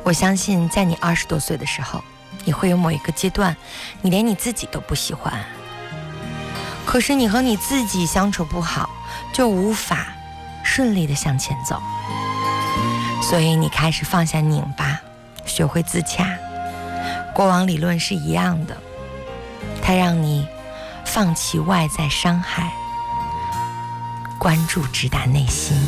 我相信在你20多岁的时候，你会有某一个阶段，你连你自己都不喜欢。可是你和你自己相处不好，就无法顺利的向前走。所以你开始放下拧巴，学会自洽。过往理论是一样的，它让你放弃外在伤害，关注直达内心。